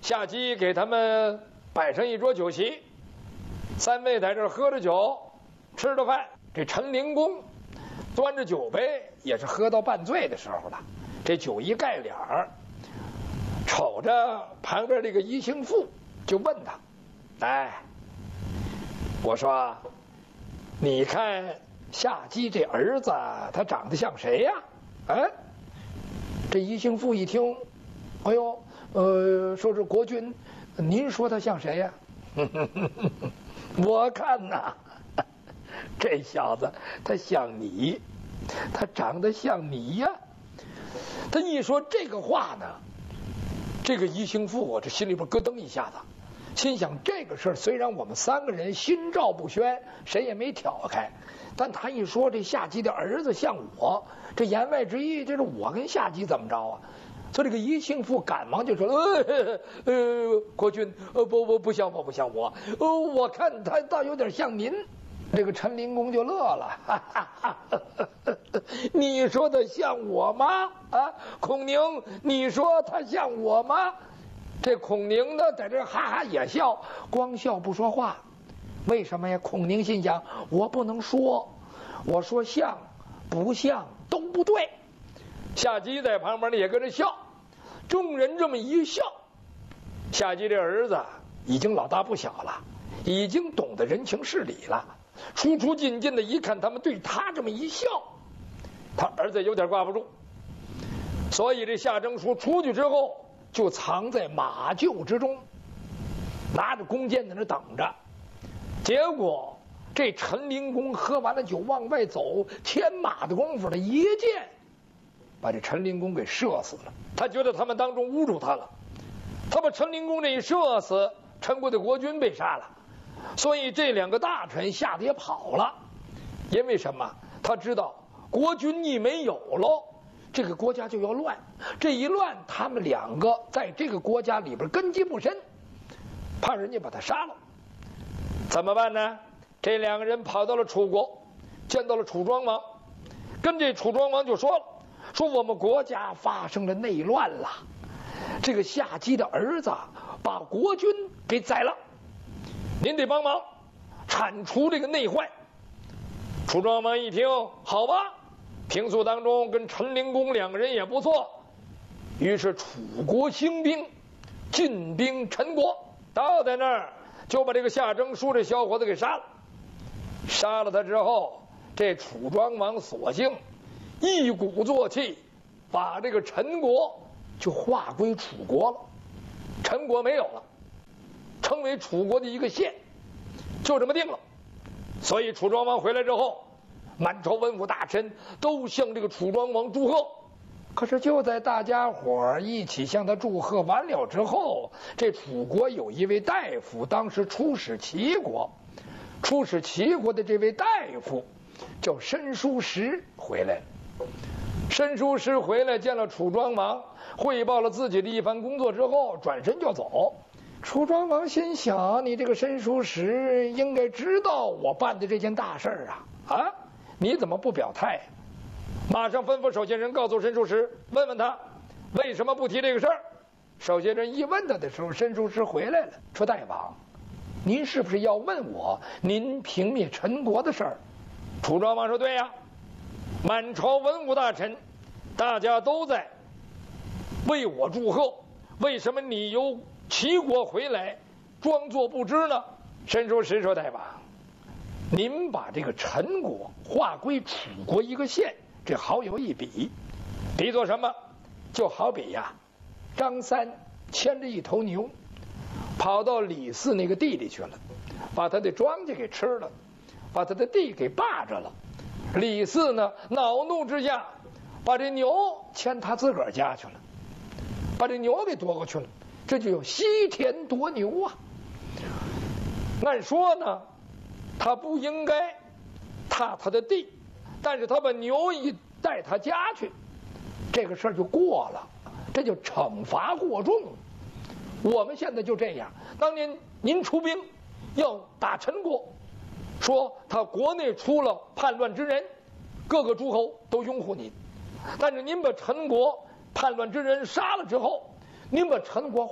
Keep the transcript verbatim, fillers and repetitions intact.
夏姬给他们摆上一桌酒席，三位在这儿喝着酒，吃着饭。这陈灵公端着酒杯，也是喝到半醉的时候了。这酒一盖脸儿，瞅着旁边这个宜兴妇，就问他：“哎，我说，你看夏姬这儿子，他长得像谁呀？”哎，这宜兴妇一听，哎呦，呃，说是国君，您说他像谁呀？我看呐，这小子他像你，他长得像你呀。他一说这个话呢，这个宜兴妇我这心里边咯噔一下子，心想这个事儿虽然我们三个人心照不宣，谁也没挑开，但他一说这夏姬的儿子像我，这言外之意这是我跟夏姬怎么着啊？所以这个宜兴妇赶忙就说：“呃呃，国君，呃不不不像我，不像我，呃我看他倒有点像您。”这个陈灵公就乐了，哈哈哈哈，你说他像我吗？啊，孔宁，你说他像我吗？这孔宁呢，在这哈哈也笑，光笑不说话。为什么呀？孔宁心想，我不能说，我说像不像都不对。夏姬在旁边呢也跟着笑，众人这么一笑，夏姬这儿子已经老大不小了，已经懂得人情事理了。出出进进的一看，他们对他这么一笑，他儿子有点挂不住，所以这夏征舒出去之后就藏在马厩之中，拿着弓箭在那等着。结果这陈灵公喝完了酒往外走，牵马的功夫，他一箭把这陈灵公给射死了。他觉得他们当中侮辱他了，他把陈灵公这一射死，陈国的国君被杀了。所以这两个大臣吓得也跑了，因为什么？他知道国君一没有了，这个国家就要乱，这一乱，他们两个在这个国家里边根基不深，怕人家把他杀了。怎么办呢？这两个人跑到了楚国，见到了楚庄王，跟这楚庄王就说了，说我们国家发生了内乱了，这个夏姬的儿子把国君给宰了，您得帮忙铲除这个内患。楚庄王一听，好吧，平素当中跟陈灵公两个人也不错，于是楚国兴兵，进兵陈国，到在那儿就把这个夏征舒这小伙子给杀了。杀了他之后，这楚庄王索性一鼓作气，把这个陈国就划归楚国了，陈国没有了，成为楚国的一个县，就这么定了。所以楚庄王回来之后，满朝文武大臣都向这个楚庄王祝贺。可是就在大家伙一起向他祝贺完了之后，这楚国有一位大夫，当时出使齐国，出使齐国的这位大夫叫申叔时回来了。申叔时回来见了楚庄王，汇报了自己的一番工作之后，转身就走。楚庄王心想，你这个申叔时应该知道我办的这件大事儿啊啊，你怎么不表态？马上吩咐守节人告诉申叔时，问问他为什么不提这个事儿。守节人一问他的时候，申叔时回来了，说大王，您是不是要问我您平灭陈国的事儿？楚庄王说对呀，满朝文武大臣大家都在为我祝贺，为什么你由齐国回来装作不知呢？申叔时说大王，您把这个陈国划归楚国一个县，这好有一比，比作什么？就好比呀，张三牵着一头牛跑到李四那个地里去了，把他的庄稼给吃了，把他的地给霸着了。李四呢，恼怒之下把这牛牵他自个儿家去了，把这牛给夺过去了，这就有西田夺牛啊。按说呢，他不应该踏他的地，但是他把牛一带他家去，这个事儿就过了，这就惩罚过重。我们现在就这样，当年您出兵要打陈国，说他国内出了叛乱之人，各个诸侯都拥护您，但是您把陈国叛乱之人杀了之后，您把陈国